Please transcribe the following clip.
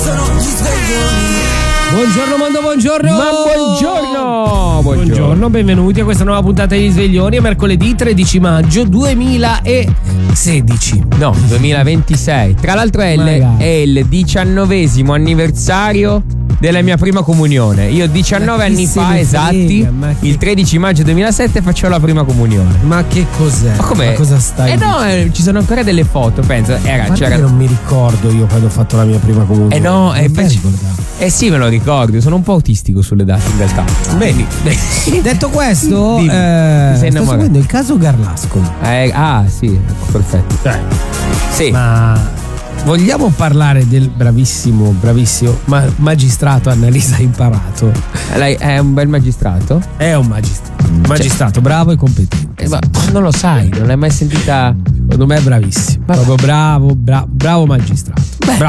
sono gli sveglioni. Buongiorno mondo, buongiorno. Ma buongiorno. Buongiorno, benvenuti a questa nuova puntata degli Sveglioni. È mercoledì 13 maggio 2016. No, 2026. Tra l'altro è il 19° anniversario della mia prima comunione. Io 19 anni fa esatti, il 13 maggio 2007 faccio la prima comunione. Ma che cos'è? Ma com'è? Ma cosa stai no, ci sono ancora delle foto, penso. C'era... non mi ricordo io quando ho fatto la mia prima comunione. No, sì, me lo ricordo. Sono un po' autistico sulle date in realtà. Bene. Detto questo, sto seguendo il caso Garlasco. Sì, perfetto. Sì. Ma vogliamo parlare del bravissimo magistrato Annalisa Imparato? Lei è un bel magistrato? È un magistrato bravo e competente. Ma non lo sai, non l'hai mai sentita? Secondo me è bravissimo. Proprio bravo magistrato.